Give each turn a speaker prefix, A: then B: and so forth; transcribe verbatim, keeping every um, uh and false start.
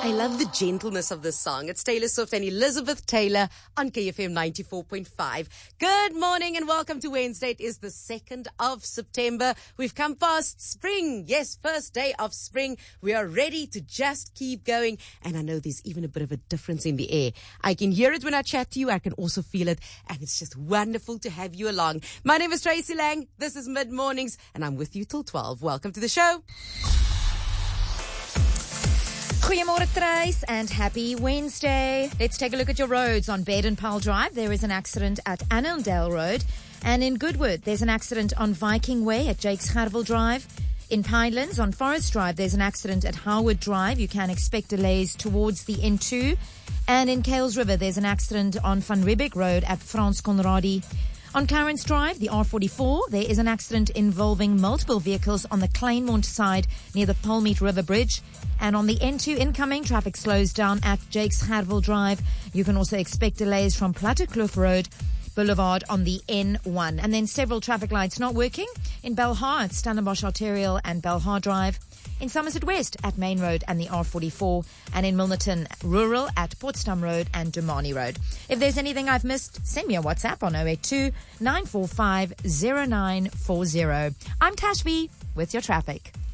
A: I love the gentleness of this song. It's Taylor Swift and Elizabeth Taylor on K F M ninety-four point five. Good morning and welcome to Wednesday. It is the second of September. We've come past spring. Yes, first day of spring. We are ready to just keep going. And I know there's even a bit of a difference in the air. I can hear it when I chat to you. I can also feel it. And it's just wonderful to have you along. My name is Tracy Lang. This is Mid Mornings and I'm with you till twelve. Welcome to the show.
B: Goeiemorgen Trace and happy Wednesday. Let's take a look at your roads. On Baden-Powell Drive, there is an accident at Annandale Road. And in Goodwood, there's an accident on Viking Way at Jakes Gerwel Drive. In Pinelands, on Forest Drive, there's an accident at Howard Drive. You can expect delays towards the N two. And in Kales River, there's an accident on Van Riebeck Road at Frans Conradie. On Clarence Drive, the R forty-four, there is an accident involving multiple vehicles on the Kleinmond side near the Polmeet River Bridge. And on the N two incoming, traffic slows down at Jakes Gerwel Drive. You can also expect delays from Plattekloof Road Boulevard on the N one. And then several traffic lights not working in Belhar at Stellenbosch Arterial and Belhar Drive. In Somerset West at Main Road and the R forty-four, and in Milnerton Rural at Potsdam Road and Dumani Road. If there's anything I've missed, send me a WhatsApp on oh eight two, nine four five, oh nine four oh. I'm Tashvi with your traffic.